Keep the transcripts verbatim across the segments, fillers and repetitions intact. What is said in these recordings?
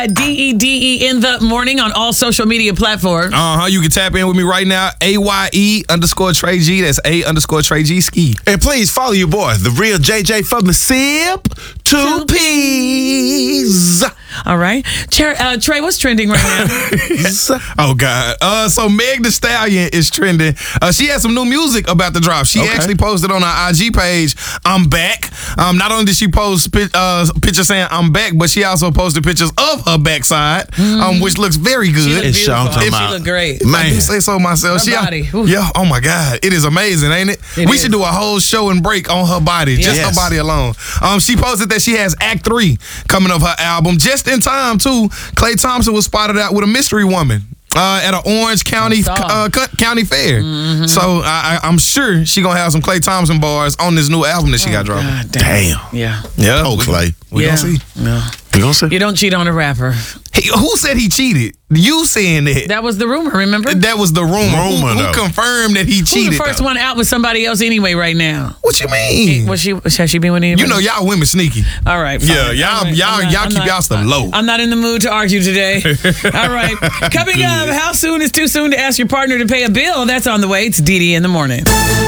D E D E in the morning on all social media platforms. Uh-huh. You can tap in with me right now. A Y E underscore Trey G. That's A underscore Trey G ski. And please follow your boy, the real J J from the Sip. Two P's. All right. Trey, uh, Trey, what's trending right now? Oh, God. Uh, so Meg Thee Stallion is trending. Uh, she has some new music about to drop. She Okay. actually posted on her I G page, I'm back. Um, not only did she post pi- uh, pictures saying I'm back, but she also posted pictures of her backside, Mm. um, which looks very She good. look It's beautiful. Sean talking She about- look great. I do say so myself. Her she, body. Ooh. Yeah, oh my God. It is amazing, ain't it? It we is. should do a whole show and break on her body, just Yes. her body alone. Um, she posted that she has Act three coming of her album. Just in time, too, Klay Thompson was spotted out with a mystery woman. Uh, at an Orange County I saw. uh, co- county fair. Mm-hmm. So I, I, I'm sure she gonna have some Klay Thompson bars on this new album that she got dropping. God Damn. Yeah. Yeah. Oh, Clay. We yeah. gonna see. Yeah. You gonna say? You don't cheat on a rapper. He, who said he cheated? You saying that? That was the rumor, remember? That was the rumor. Rumor, who, who though. confirmed that he Who's cheated? the first though? one out with somebody else anyway right now? What you mean? Was she? Has she been with anybody? You know y'all women sneaky. All right. Fine. Yeah, y'all- All right. y'all- I'm not- y'all I'm keep not- y'all stuff low. I'm not in the mood to argue today. All right. Coming up, how soon is too soon to ask your partner to pay a bill? That's on the way. It's D D in the morning.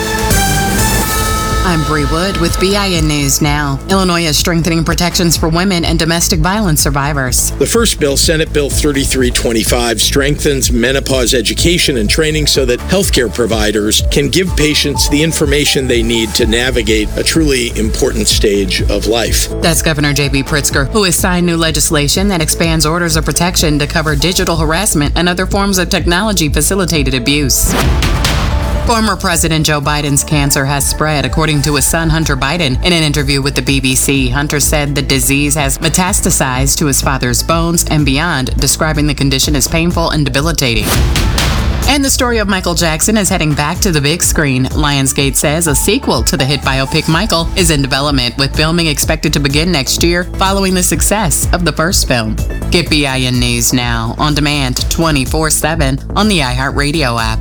I'm Bree Wood with B I N News Now. Illinois is strengthening protections for women and domestic violence survivors. The first bill, Senate Bill thirty-three twenty-five, strengthens menopause education and training so that healthcare providers can give patients the information they need to navigate a truly important stage of life. That's Governor J B Pritzker, who has signed new legislation that expands orders of protection to cover digital harassment and other forms of technology-facilitated abuse. Former President Joe Biden's cancer has spread, according to his son Hunter Biden. In an interview with the B B C, Hunter said the disease has metastasized to his father's bones and beyond, describing the condition as painful and debilitating. And the story of Michael Jackson is heading back to the big screen. Lionsgate says a sequel to the hit biopic Michael is in development, with filming expected to begin next year following the success of the first film. Get B I N News Now on demand twenty-four seven on the iHeartRadio app.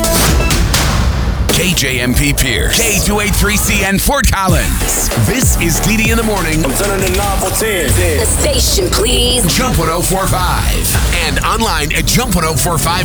K J M P Pierce, K two eighty-three C N Fort Collins. This is D D in the morning. I'm turning the knob for ten. The station, please. Jump one oh four point five and online at jump one oh four five